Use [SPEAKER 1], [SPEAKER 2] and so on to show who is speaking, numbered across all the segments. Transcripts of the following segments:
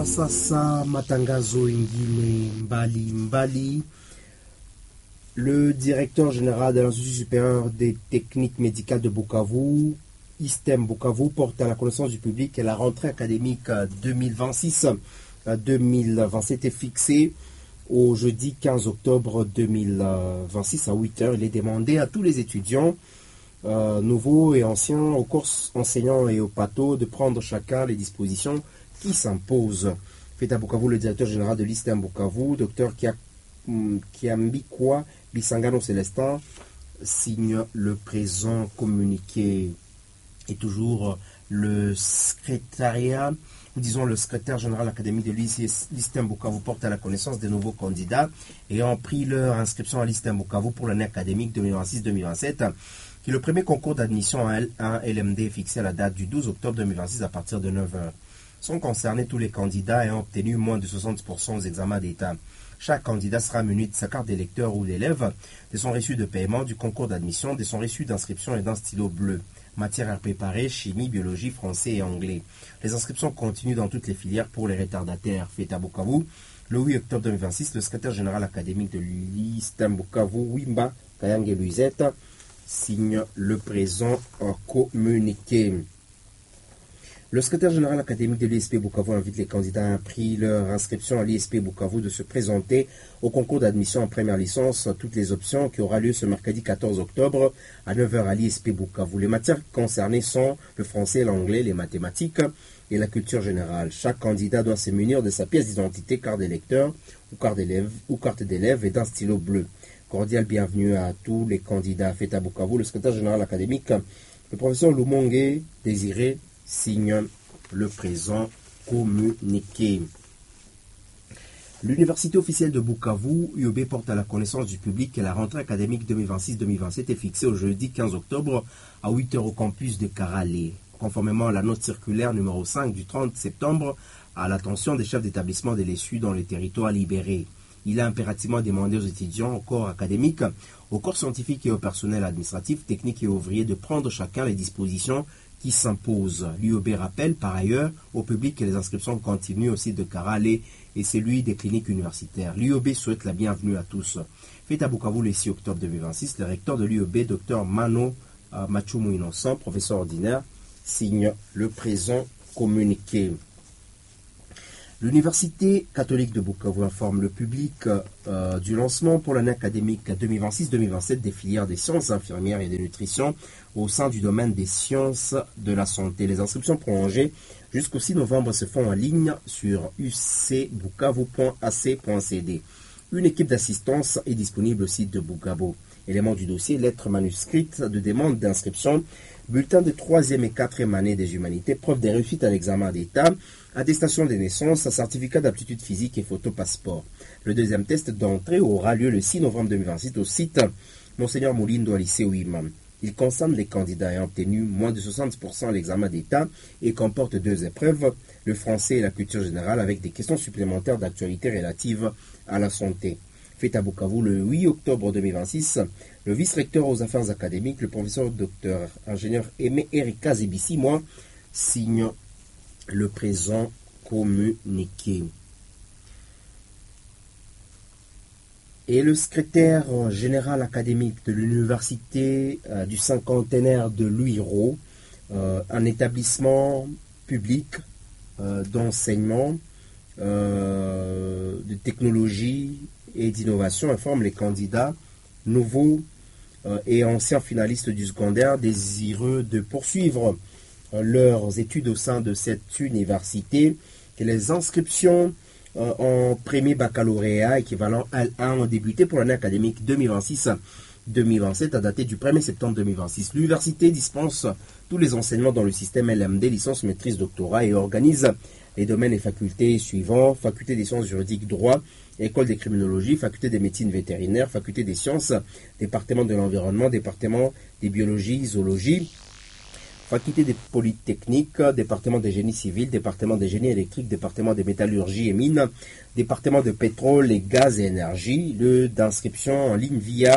[SPEAKER 1] Kwa sasa matangazo ingine mbali mbali. Le directeur général de l'Institut supérieur des techniques médicales de Bukavu, ISTEM Bukavu, porte à la connaissance du public que la rentrée académique 2026-2027 est fixée au jeudi 15 octobre 2026 à 8h. Il est demandé à tous les étudiants, nouveaux et anciens, aux courses enseignants et aux pathos, de prendre chacun les dispositions qui s'imposent. Fait à Bukavu, le directeur général de l'ISTEM Bukavu, Dr Kiambikwa Bisangano Célestin, signe le présent communiqué. Et toujours le secrétariat, ou disons le secrétaire général académique de l'ISTEM Bukavu porte à la connaissance des nouveaux candidats ayant pris leur inscription à l'ISTEM Bukavu pour l'année académique 2026-2027, qui est le premier concours d'admission à un LMD fixé à la date du 12 octobre 2026 à partir de 9h. Sont concernés tous les candidats ayant obtenu moins de 60% aux examens d'État. Chaque candidat sera muni de sa carte d'électeur ou d'élève, de son reçu de paiement, du concours d'admission, de son reçu d'inscription et d'un stylo bleu. Matières à préparer, chimie, biologie, français et anglais. Les inscriptions continuent dans toutes les filières pour les retardataires. Fait à Bukavu, le 8 octobre 2026, le secrétaire général académique de l'ISTEM Bukavu, Wimba Kayange Luizette, signe le présent communiqué. Le secrétaire général académique de l'ISP Bukavu invite les candidats à pris leur inscription à l'ISP Bukavu de se présenter au concours d'admission en première licence, toutes les options qui aura lieu ce mercredi 14 octobre à 9h à l'ISP Bukavu. Les matières concernées sont le français, l'anglais, les mathématiques et la culture générale. Chaque candidat doit se munir de sa pièce d'identité, carte d'électeur ou carte d'élève et d'un stylo bleu. Cordial bienvenue à tous les candidats. Fait à Bukavu, le secrétaire général académique, le professeur Lumonge Désiré, signe le présent communiqué. L'Université officielle de Bukavu, UOB, porte à la connaissance du public que la rentrée académique 2026-2027 est fixée au jeudi 15 octobre à 8h au campus de Karale, conformément à la note circulaire numéro 5 du 30 septembre à l'attention des chefs d'établissement de l'ESU dans les territoires libérés. Il a impérativement demandé aux étudiants, au corps académique, aux corps scientifiques et au personnel administratif, technique et ouvrier de prendre chacun les dispositions qui s'imposent. L'UOB rappelle par ailleurs au public que les inscriptions continuent au site de Karale et celui des cliniques universitaires. L'UOB souhaite la bienvenue à tous. Fait à Bukavu le 6 octobre 2026, le recteur de l'UOB, Dr Mano Machumu Innocent, professeur ordinaire, signe le présent communiqué. L'Université catholique de Bukavu informe le public du lancement pour l'année académique 2026-2027 des filières des sciences infirmières et de nutrition au sein du domaine des sciences de la santé. Les inscriptions prolongées jusqu'au 6 novembre se font en ligne sur ucbukavu.ac.cd. Une équipe d'assistance est disponible au site de Bukavu. Éléments du dossier, lettres manuscrites de demande d'inscription, bulletin de 3e et 4e année des humanités, preuve des réussites à l'examen d'État, attestation des naissances, certificat d'aptitude physique et photo passeport. Le deuxième test d'entrée aura lieu le 6 novembre 2026 au site Monseigneur Moulindo à lycée Ouimam. Il concerne les candidats ayant obtenu moins de 60% à l'examen d'État et comporte 2 épreuves, le français et la culture générale, avec des questions supplémentaires d'actualité relatives à la santé. Fait à Bukavu le 8 octobre 2026, le vice-recteur aux affaires académiques, le professeur Dr ingénieur Aimé Erika Zebissi, signe le présent communiqué. Et le secrétaire général académique de l'université du cinquantenaire de l'Uiro, un établissement public d'enseignement, de technologie et d'innovation, informe les candidats nouveaux et anciens finalistes du secondaire désireux de poursuivre leurs études au sein de cette université que les inscriptions en premier baccalauréat équivalent L1 ont débuté pour l'année académique 2026-2027 à dater du 1er septembre 2026. L'université dispense tous les enseignements dans le système LMD, licence, maîtrise, doctorat, et organise les domaines et facultés suivants: faculté des sciences juridiques, droit, école des criminologies, faculté des médecines vétérinaires, faculté des sciences, département de l'environnement, département des biologies, zoologie, faculté des polytechniques, département des génies civils, département des génies électriques, département des métallurgies et mines, département de pétrole et gaz et énergie. Lieu d'inscription en ligne via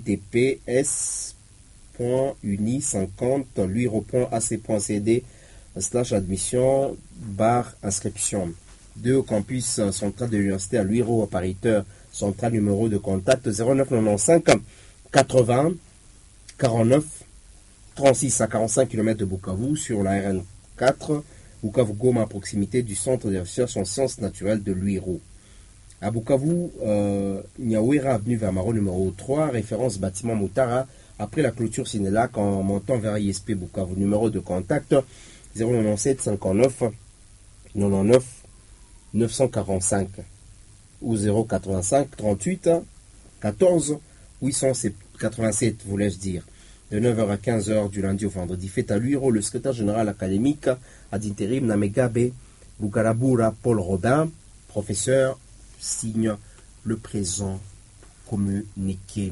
[SPEAKER 1] https://uni50luiro.ac.cd /admission barre inscription. 2 au campus central de l'université à Luiro, appariteur central numéro de contact 0995 80 49 36 à 45 km de Bukavu sur la RN4, Bukavu-Goma à proximité du centre de recherche en sciences naturelles de Luiro. À Bukavu, Nyawera avenue Vamaro numéro 3, référence bâtiment Moutara, après la clôture Sinelac en montant vers ISP Bukavu. Numéro de contact 097 59 99 945 ou 085 38 14 887, voulais-je dire. De 9h à 15h du lundi au vendredi. Fait à Luiro, le secrétaire général académique ad intérim Namegabe Bugarabura Paul Robin, professeur, signe le présent communiqué.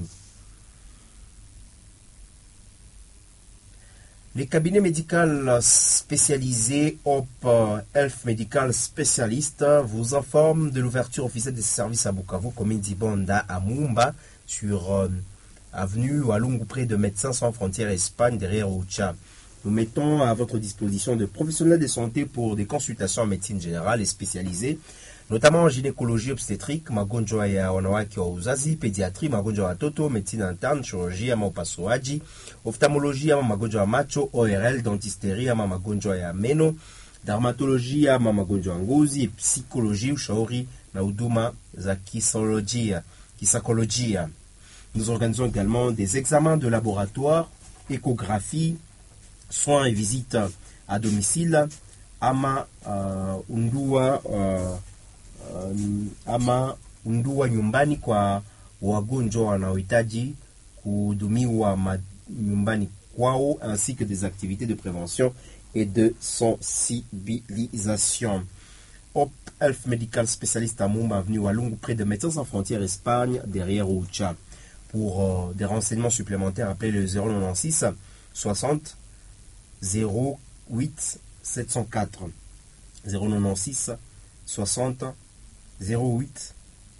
[SPEAKER 1] Les cabinets médicaux spécialisés HOP Health Medical Specialist vous informent de l'ouverture officielle des services à Bukavu, commune d'Ibonda à Mumba, sur avenue Walungu, près de Médecins sans frontières Espagne, derrière Oucha. Nous mettons à votre disposition de professionnels de santé pour des consultations en médecine générale et spécialisées, notamment en gynécologie obstétrique, magonjwa ya wanawake wa uzazi, pédiatrie, magonjwa ya watoto, médecine interne, chirurgie ama upasuaji, ophtalmologie ama magonjwa ya macho, ORL, dentisterie ama magonjwa ya meno, dermatologie ama magonjwa ya ngozi, psychologie, ushauri na huduma za kisaikolojia. Nous organisons également des examens de laboratoire, échographie, soins et visites à domicile, ama undua nyumbani kwa wagonjwa wanaohitaji kuhudumiwa nyumbani kwao, ainsi que des activités de prévention et de sensibilisation. HOP Health Medical Specialist à Mumba, avenue Walungu, près de Médecins sans frontières Espagne, derrière Oucha. Pour des renseignements supplémentaires, appelez le 096 60 08 704. 096 60 08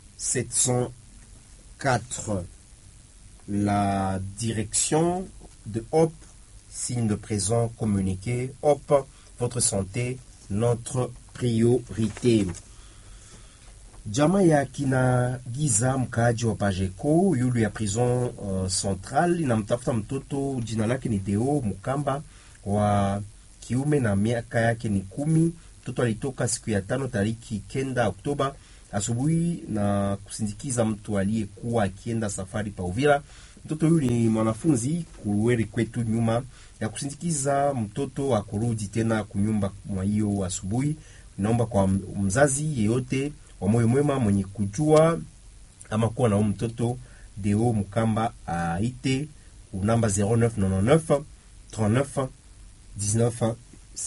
[SPEAKER 1] 704. La direction de HOP, signe de présent communiqué. HOP, votre santé, notre priorité. Jamaa ya kina Giza, mkaaji wa Pajeko, yulu ya prison central, inamtafuta mtoto, jina lake ni Deo Mukamba, wa kiume na miaka yake ni 10. Mtoto alitoka siku ya 5 tariki 9 Oktoba asubuhi na kusindikiza mtu aliyekuwa akienda safari pa Uvira. Mtoto huyu ni mwanafunzi kuweri kwetu, nyuma ya kusindikiza mtoto akurudi tena kunyumba mwa hiyo asubuhi. Naomba kwa mzazi yeyote wa moyo mwema mwenye kujua ama kuwa na mtoto Deo Mukamba aite namba 0999 39 19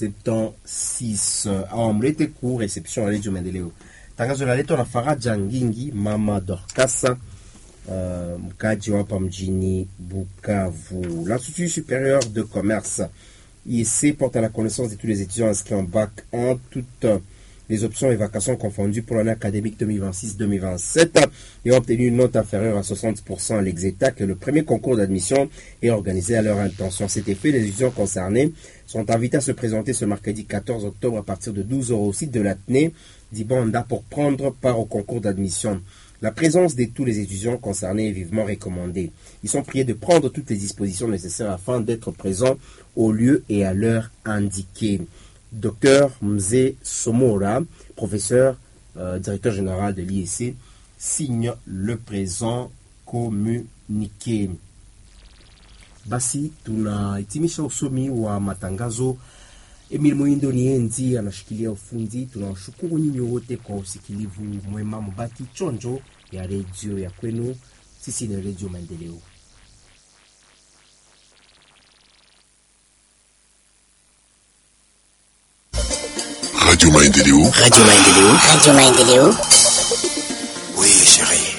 [SPEAKER 1] 76 amlete ku reception ya Radio Maendeleo. Tangazo la leto na Faraja Ngingi, mama Dorcasa, mkaji hapa mjini Bukavu. L'Institut supérieur de commerce IEC porte à la connaissance de tous les étudiants inscrits en bac 1 toutes les options et vacations confondues pour l'année académique 2026-2027 et ont obtenu une note inférieure à 60% à l'Exeta, que le premier concours d'admission est organisé à leur intention. Cet effet, les étudiants concernés sont invités à se présenter ce mercredi 14 octobre à partir de 12h au site de l'Athénée d'Ibonda pour prendre part au concours d'admission. La présence de tous les étudiants concernés est vivement recommandée. Ils sont priés de prendre toutes les dispositions nécessaires afin d'être présents au lieu et à l'heure indiquée. Dr Mzee Somora, professeur, directeur général de l'IEC, signe le présent communiqué. Basi tunahitimisha usomi wa matangazo. Emil Muindo Nienzi anashikilia ufundi. Tunawashukuru nyinyi wote kwa usikilivu mwema, mbaki chonjo ya redio ya kwenu. Sisi ni Radio Maendeleo.
[SPEAKER 2] Radio Maendeleo.
[SPEAKER 3] Radio Maendeleo. Radio Maendeleo.
[SPEAKER 2] Oui, chérie.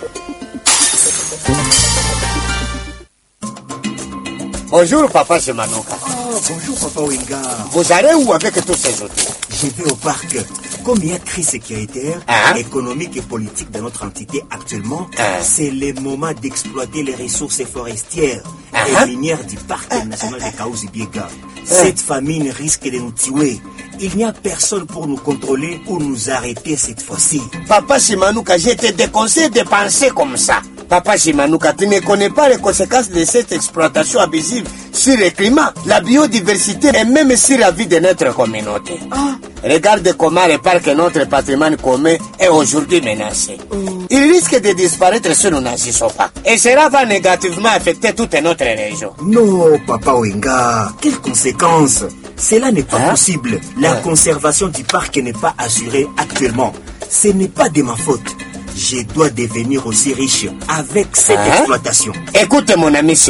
[SPEAKER 3] Bonjour, papa, c'est Manoka.
[SPEAKER 4] Oh, bonjour, papa Wenga.
[SPEAKER 3] Vous allez où avec tous ces autres?
[SPEAKER 4] Je vais au parc. Comme il y a crise sécuritaire, économique et politique dans notre entité actuellement, c'est le moment d'exploiter les ressources forestières et minières du parc national de Kaouzi-Biega. Cette famine risque de nous tuer. Il n'y a personne pour nous contrôler ou nous arrêter cette fois-ci.
[SPEAKER 3] Papa Simanouka, je te déconseille de penser comme ça. Papa Simanouka, tu ne connais pas les conséquences de cette exploitation abusive sur le climat, la biodiversité et même sur la vie de notre communauté. Regarde comment le parc et notre patrimoine commun est aujourd'hui menacé. Il risque de disparaître si nous n'agissons pas. Et cela va négativement affecter toute notre région.
[SPEAKER 4] Non, Papa Wenga, quelles conséquences? Cela n'est pas possible. La conservation du parc n'est pas assurée actuellement. Ce n'est pas de ma faute. Je dois devenir aussi riche avec cette exploitation.
[SPEAKER 3] Écoute mon ami